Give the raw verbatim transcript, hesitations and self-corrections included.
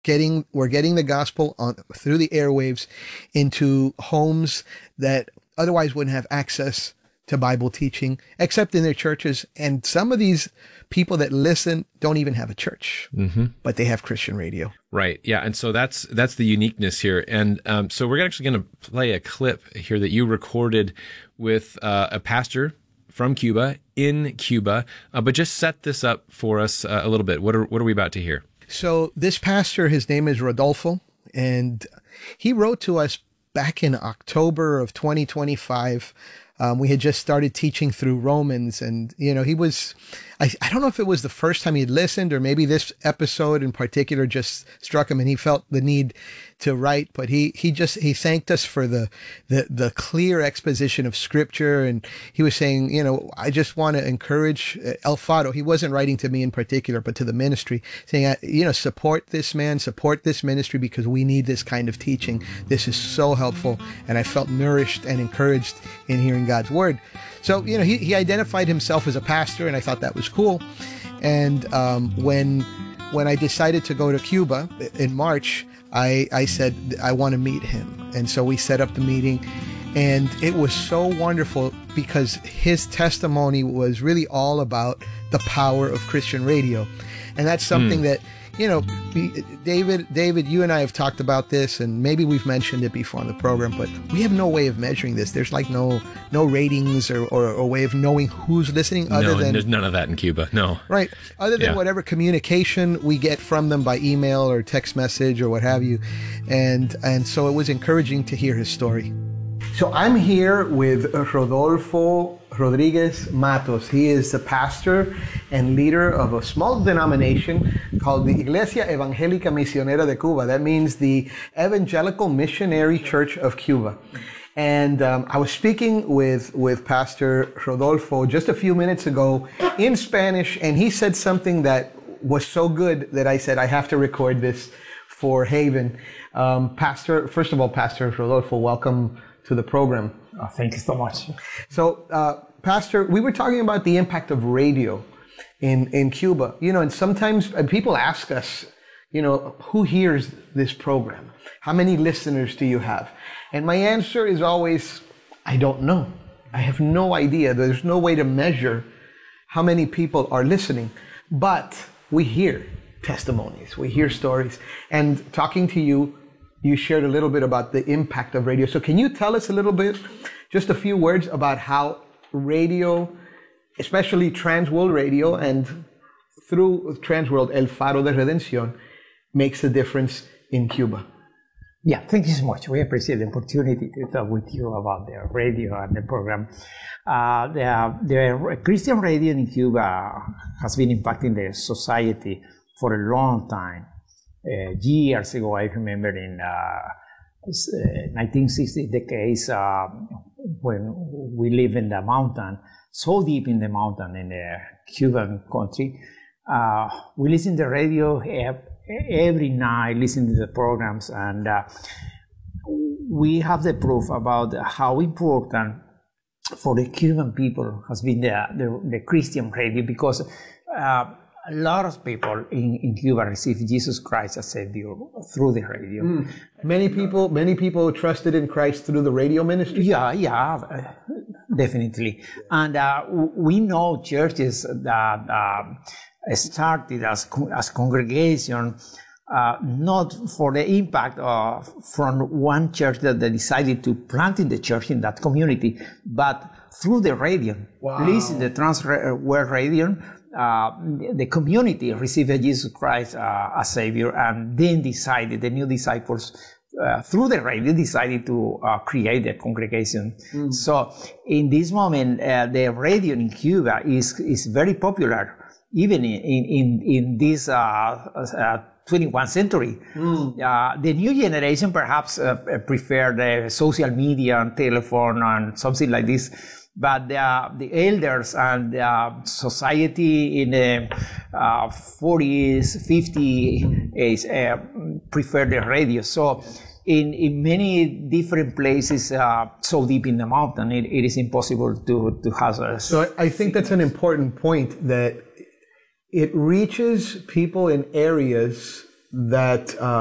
getting we're getting the gospel on through the airwaves into homes that otherwise wouldn't have access to Bible teaching, except in their churches. And some of these people that listen don't even have a church, mm-hmm. but they have Christian radio. Right. Yeah. And so that's that's the uniqueness here. And um, so we're actually going to play a clip here that you recorded with uh, a pastor from Cuba in Cuba. Uh, but just set this up for us uh, a little bit. What are what are we about to hear? So this pastor, his name is Rodolfo, and he wrote to us back in October of twenty twenty-five. Um, we had just started teaching through Romans, and, you know, he was, I, I don't know if it was the first time he'd listened, or maybe this episode in particular just struck him and he felt the need to write, but he, he just, he thanked us for the, the, the clear exposition of scripture. And he was saying, you know, I just want to encourage El Faro. He wasn't writing to me in particular, but to the ministry, saying, you know, support this man, support this ministry, because we need this kind of teaching. This is so helpful. And I felt nourished and encouraged in hearing God's word. So, you know, he, he identified himself as a pastor, and I thought that was cool. And um, when when I decided to go to Cuba in March, I, I said, I want to meet him. And so we set up the meeting, and it was so wonderful because his testimony was really all about the power of Christian radio. And that's something mm. that, you know, David, David, you and I have talked about this, and maybe we've mentioned it before on the program, but we have no way of measuring this. There's like no no ratings or, or, or way of knowing who's listening other no, than... there's none of that in Cuba, no. Right. Other than yeah. whatever communication we get from them by email or text message or what have you. And, and so it was encouraging to hear his story. So I'm here with Rodolfo Rodriguez Matos. He is the pastor and leader of a small denomination called the Iglesia Evangélica Misionera de Cuba. That means the Evangelical Missionary Church of Cuba. And um, I was speaking with, with Pastor Rodolfo just a few minutes ago in Spanish, and he said something that was so good that I said, I have to record this for Haven. Um, Pastor, first of all, Pastor Rodolfo, welcome to the program. Oh, thank you so much. So, uh, Pastor, we were talking about the impact of radio in, in Cuba. You know, and sometimes people ask us, you know, who hears this program? How many listeners do you have? And my answer is always, I don't know. I have no idea. There's no way to measure how many people are listening. But we hear testimonies. We hear stories. And talking to you, you shared a little bit about the impact of radio. So can you tell us a little bit, just a few words about how radio, especially Transworld Radio, and through Transworld, El Faro de Redención, makes a difference in Cuba? Yeah, thank you so much. We appreciate the opportunity to talk with you about the radio and the program. Uh, the, the Christian radio in Cuba has been impacting the society for a long time. Uh, years ago, I remember in uh, nineteen sixty, the case uh, when we live in the mountain, so deep in the mountain in the Cuban country, uh, we listen to the radio every night, listen to the programs, and uh, we have the proof about how important for the Cuban people has been the, the, the Christian radio, because uh, a lot of people in, in Cuba received Jesus Christ as Savior through the radio. Mm. Many people, many people trusted in Christ through the radio ministry? Yeah, yeah, uh, definitely. And uh, we know churches that uh, started as, as congregation, uh, not for the impact of, from one church that they decided to plant in the church in that community, but through the radio. Wow. Listen to the Transworld Radio. Uh, the community received Jesus Christ uh, as Savior, and then decided, the new disciples, uh, through the radio, decided to uh, create a congregation. Mm. So in this moment, uh, the radio in Cuba is is very popular, even in in, in this uh, uh, twenty-first century. Mm. Uh, the new generation perhaps uh, prefer the social media and telephone and something like this. But uh, the elders and uh, society in the uh, forties, fifties uh, prefer the radio. So in, in many different places uh, so deep in the mountain, it, it is impossible to, to have us. So I think that's an important point, that it reaches people in areas that uh,